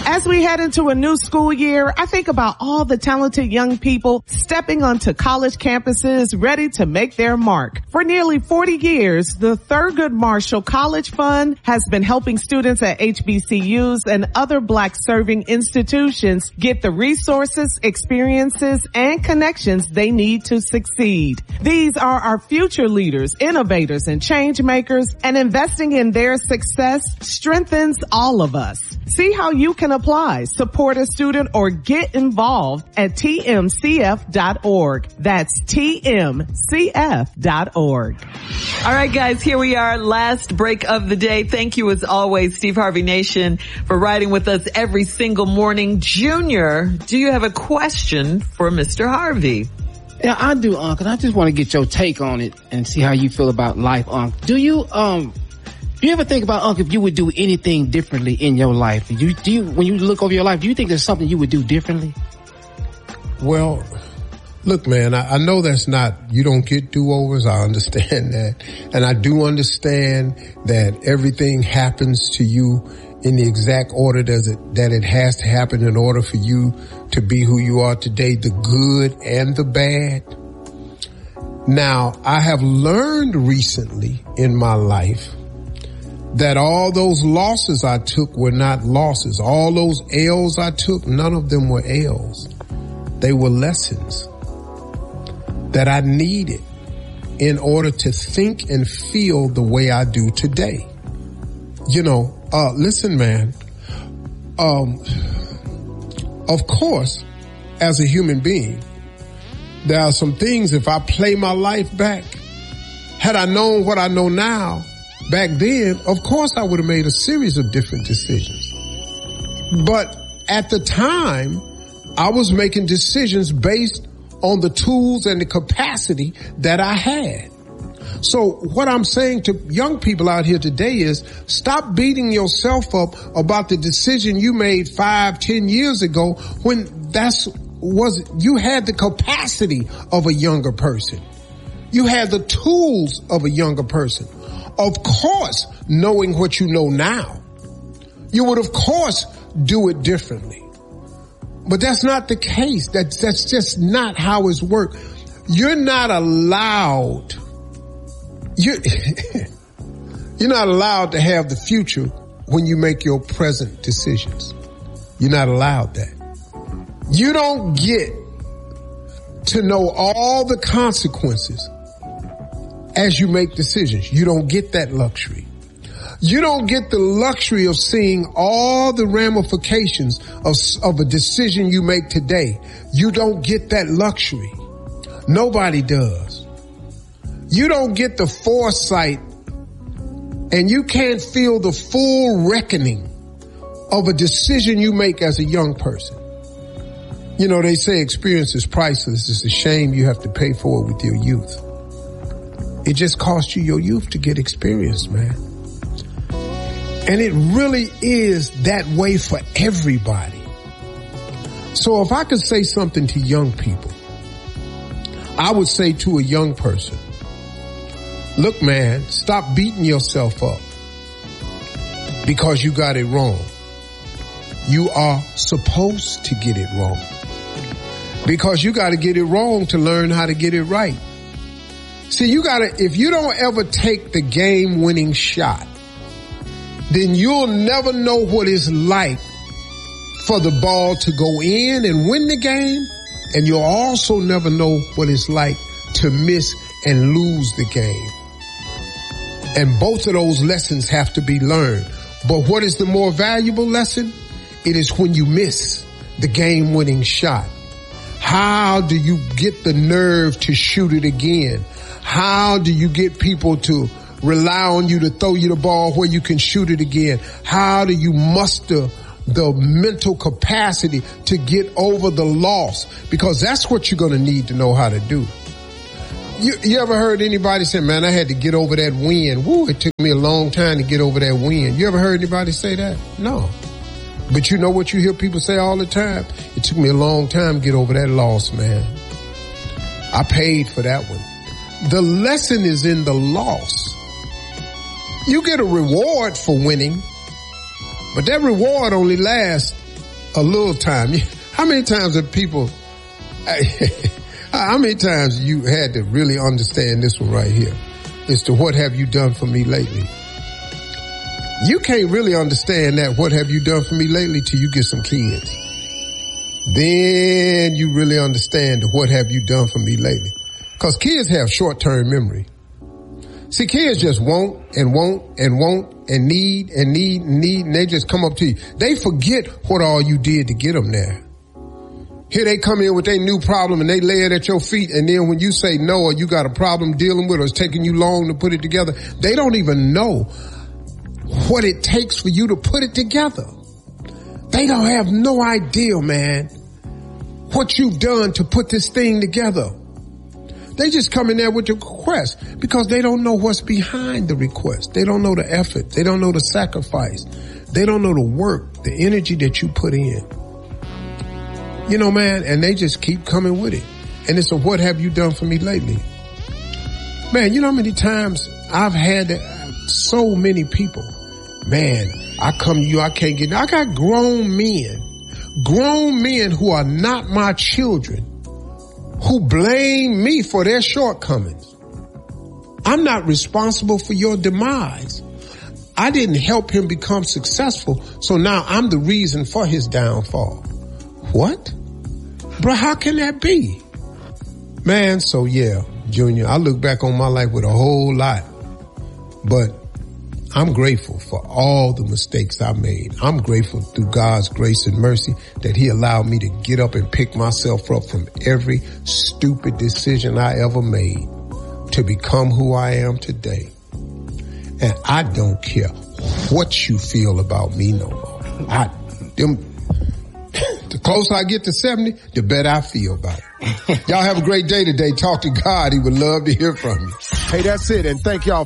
As we head into a new school year, I think about all the talented young people stepping onto college campuses ready to make their mark. For nearly 40 years, the Thurgood Marshall College Fund has been helping students at HBCUs and other Black-serving institutions get the resources, experiences, and connections they need to succeed. These are our future leaders, innovators, and change makers, and investing in their success strengthens all of us. See how you can apply, support a student, or get involved at tmcf.org. That's tmcf.org. All right, guys, here we are. Last break of the day. Thank you, as always, Steve Harvey Nation, for riding with us every single morning. Junior, do you have a question for Mr. Harvey? Yeah, I do, Unc, and I just want to get your take on it and see how you feel about life, Unc. Do you ever think about, Unc, if you would do anything differently in your life? Do you, when you look over your life, do you think there's something you would do differently? Well, look, man, I know that's not, you don't get do-overs. I understand that. And I do understand that everything happens to you in the exact order that it has to happen in order for you to be who you are today, the good and the bad. Now, I have learned recently in my life that all those losses I took were not losses. All those L's I took, none of them were L's. They were lessons that I needed in order to think and feel the way I do today. You know, listen, man, of course, as a human being, there are some things, if I play my life back, had I known what I know now, back then, of course I would have made a series of different decisions. But at the time, I was making decisions based on the tools and the capacity that I had. So what I'm saying to young people out here today is stop beating yourself up about the decision you made 5-10 years ago when you had the capacity of a younger person. You had the tools of a younger person. Of course, knowing what you know now, you would of course do it differently. But that's not the case. That's just not how it's worked. You're not allowed. You're not allowed to have the future when you make your present decisions. You're not allowed that. You don't get to know all the consequences as you make decisions. You don't get that luxury. You don't get the luxury of seeing all the ramifications of a decision you make today. You don't get that luxury. Nobody does. You don't get the foresight, and you can't feel the full reckoning of a decision you make as a young person. You know, they say experience is priceless. It's a shame you have to pay for it with your youth. It just cost you your youth to get experience, man. And it really is that way for everybody. So if I could say something to young people, I would say to a young person, look, man, stop beating yourself up because you got it wrong. You are supposed to get it wrong because you got to get it wrong to learn how to get it right. See, if you don't ever take the game-winning shot, then you'll never know what it's like for the ball to go in and win the game, and you'll also never know what it's like to miss and lose the game. And both of those lessons have to be learned. But what is the more valuable lesson? It is when you miss the game-winning shot. How do you get the nerve to shoot it again? How do you get people to rely on you to throw you the ball where you can shoot it again? How do you muster the mental capacity to get over the loss? Because that's what you're going to need to know how to do. You ever heard anybody say, man, I had to get over that win. Woo, it took me a long time to get over that win. You ever heard anybody say that? No. But you know what you hear people say all the time? It took me a long time to get over that loss, man. I paid for that one. The lesson is in the loss. You get a reward for winning, but that reward only lasts a little time. How many times have people, how many times you had to really understand this one right here? As to what have you done for me lately? You can't really understand that what have you done for me lately till you get some kids. Then you really understand the what have you done for me lately. Because kids have short-term memory. See, kids just want and want and want and need and need and need, and they just come up to you. They forget what all you did to get them there. Here they come in with their new problem and they lay it at your feet, and then when you say no or you got a problem dealing with or it's taking you long to put it together, they don't even know what it takes for you to put it together. They don't have no idea, man, what you've done to put this thing together. They just come in there with your request because they don't know what's behind the request. They don't know the effort. They don't know the sacrifice. They don't know the work, the energy that you put in. You know, man, and they just keep coming with it. And it's a what have you done for me lately? Man, you know how many times I've had so many people, man, I come to you, I can't get, I got grown men who are not my children, who blame me for their shortcomings. I'm not responsible for your demise. I didn't help him become successful, so now I'm the reason for his downfall. What? Bro, how can that be? Man, so yeah, Junior, I look back on my life with a whole lot, but I'm grateful for all the mistakes I made. I'm grateful through God's grace and mercy that he allowed me to get up and pick myself up from every stupid decision I ever made to become who I am today. And I don't care what you feel about me no more. The closer I get to 70, the better I feel about it. Y'all have a great day today. Talk to God. He would love to hear from you. Hey, that's it. And thank y'all.